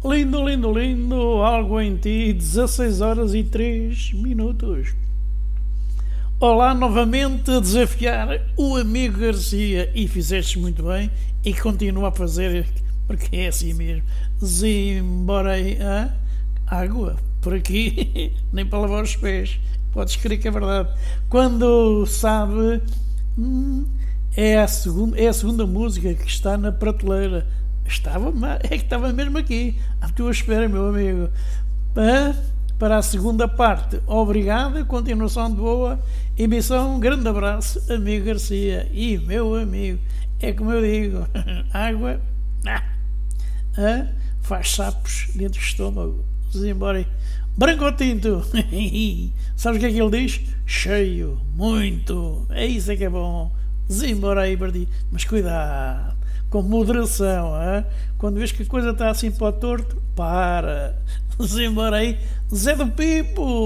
Lindo, lindo, lindo, algo em ti, 16 horas e 3 minutos. Olá, novamente a desafiar o amigo Garcia, e fizeste muito bem e continua a fazer, porque é assim mesmo. Zimborei a água por aqui, nem para lavar os pés. Podes crer que é verdade. Quando sabe, é a segunda música que está na prateleira. Estava mesmo aqui, à tua espera, meu amigo. Para a segunda parte, obrigado, continuação de boa emissão, um grande abraço, amigo Garcia. E meu amigo, é como eu digo, água faz sapos dentro do estômago. Vamos embora. Branco ou tinto? Sabes o que é que ele diz? Cheio, muito, é isso que é bom. Embora aí, Bardi. Mas cuidado, com moderação, hein? Quando vês que a coisa está assim para o torto, para. Embora aí, Zé do Pipo.